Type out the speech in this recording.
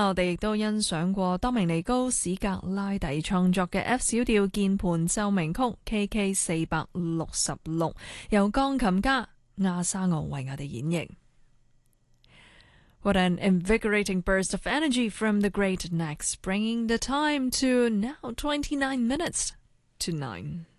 我哋亦都欣賞過多明尼高史格拉底創作嘅 F 小調鍵盤奏鳴曲 KK 466，由鋼琴家亞沙昂為我哋演繹。What an invigorating burst of energy from the great Nex, bringing the time to now 29 minutes to 9.